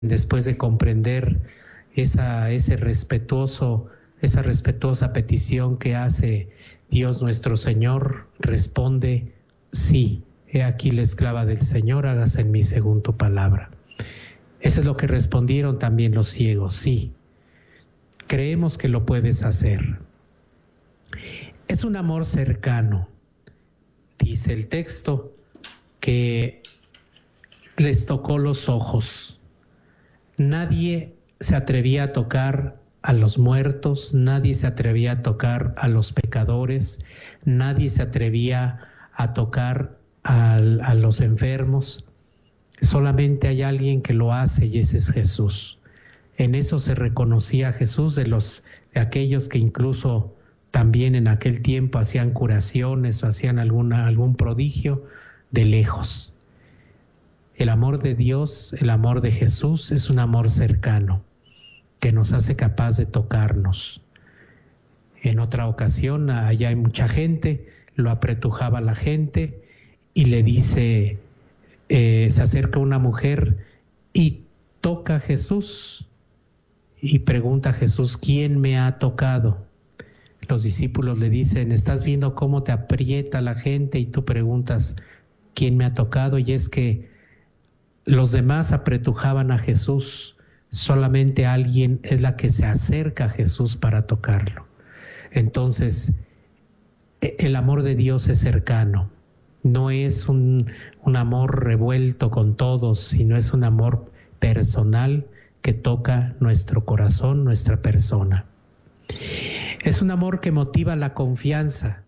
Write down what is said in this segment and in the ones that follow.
después de comprender esa respetuosa petición que hace Dios nuestro Señor, responde: sí, he aquí la esclava del Señor, hágase en mí según tu palabra. Eso es lo que respondieron también los ciegos: sí, creemos que lo puedes hacer. Es un amor cercano. Dice el texto que les tocó los ojos. Nadie se atrevía a tocar a los muertos, nadie se atrevía a tocar a los pecadores, nadie se atrevía a tocar a los enfermos. Solamente hay alguien que lo hace, y ese es Jesús. En eso se reconocía a Jesús de aquellos que incluso también en aquel tiempo hacían curaciones o hacían algún prodigio de lejos. El amor de Dios, el amor de Jesús, es un amor cercano que nos hace capaz de tocarnos. En otra ocasión, allá hay mucha gente, lo apretujaba la gente y le dice, se acerca una mujer y toca a Jesús y pregunta a Jesús: ¿quién me ha tocado? Los discípulos le dicen: ¿estás viendo cómo te aprieta la gente y tú preguntas quién me ha tocado? Y es que los demás apretujaban a Jesús, solamente alguien es la que se acerca a Jesús para tocarlo. Entonces, el amor de Dios es cercano, no es un amor revuelto con todos, sino es un amor personal que toca nuestro corazón, nuestra persona. Es un amor que motiva la confianza.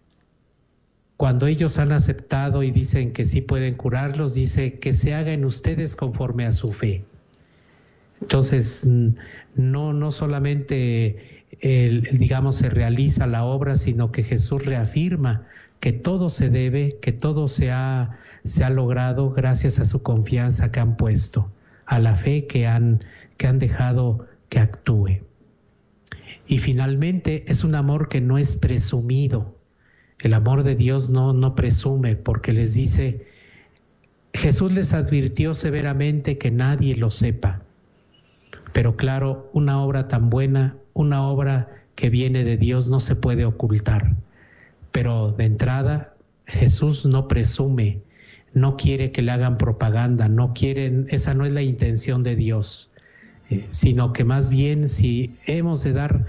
Cuando ellos han aceptado y dicen que sí pueden curarlos, dice que se haga en ustedes conforme a su fe. Entonces, no solamente se realiza la obra, sino que Jesús reafirma que todo se debe, que todo se ha logrado gracias a su confianza que han puesto, a la fe que han dejado que actúe. Y finalmente es un amor que no es presumido. El amor de Dios no presume, porque les dice, Jesús les advirtió severamente que nadie lo sepa. Pero claro, una obra tan buena, una obra que viene de Dios, no se puede ocultar. Pero de entrada, Jesús no presume, no quiere que le hagan propaganda, esa no es la intención de Dios, sino que más bien, si hemos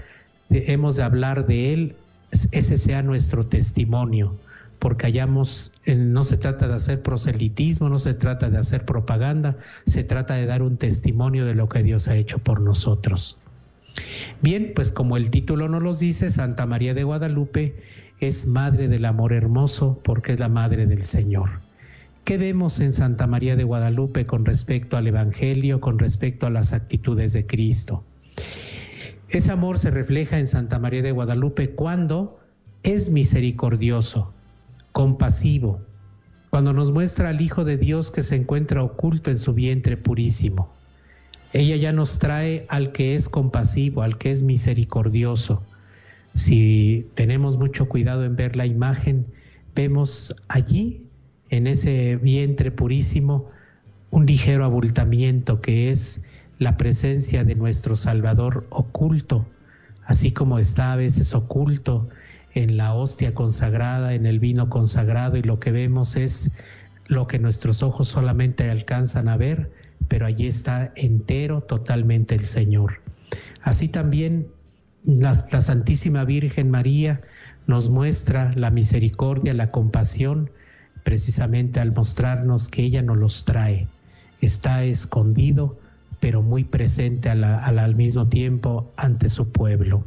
de hablar de Él, ese sea nuestro testimonio, porque no se trata de hacer proselitismo, no se trata de hacer propaganda, se trata de dar un testimonio de lo que Dios ha hecho por nosotros. Bien, pues como el título nos lo dice, Santa María de Guadalupe es Madre del Amor Hermoso, porque es la Madre del Señor. ¿Qué vemos en Santa María de Guadalupe con respecto al Evangelio, con respecto a las actitudes de Cristo? Ese amor se refleja en Santa María de Guadalupe cuando es misericordioso, compasivo, cuando nos muestra al Hijo de Dios que se encuentra oculto en su vientre purísimo. Ella ya nos trae al que es compasivo, al que es misericordioso. Si tenemos mucho cuidado en ver la imagen, vemos allí, en ese vientre purísimo, un ligero abultamiento que es la presencia de nuestro Salvador oculto, así como está a veces oculto en la hostia consagrada, en el vino consagrado, y lo que vemos es lo que nuestros ojos solamente alcanzan a ver, pero allí está entero totalmente el Señor. Así también la Santísima Virgen María nos muestra la misericordia, la compasión, precisamente al mostrarnos que ella nos los trae. Está escondido, pero muy presente al mismo tiempo ante su pueblo.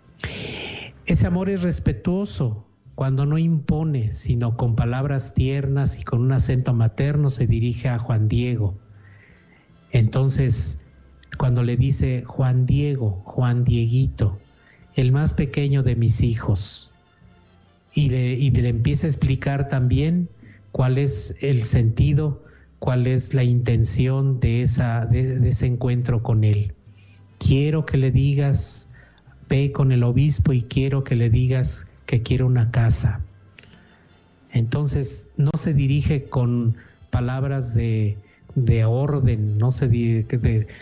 Ese amor es respetuoso, cuando no impone, sino con palabras tiernas y con un acento materno se dirige a Juan Diego. Entonces, cuando le dice Juan Diego, Juan Dieguito, el más pequeño de mis hijos, y le empieza a explicar también cuál es el sentido, cuál es la intención de ese encuentro con él. Quiero que le digas, ve con el obispo y quiero que le digas que quiero una casa. Entonces no se dirige con palabras de de orden, no sé, de